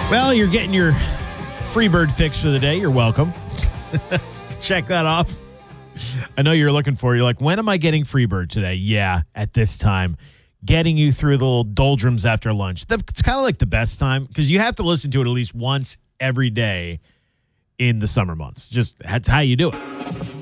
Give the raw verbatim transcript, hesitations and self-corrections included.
Well, you're getting your Freebird fix for the day. You're welcome. Check that off. I know you're looking for it. You're like, when am I getting Freebird today? Yeah, at this time. Getting you through the little doldrums after lunch. It's kind of like the best time because you have to listen to it at least once every day in the summer months. Just that's how you do it.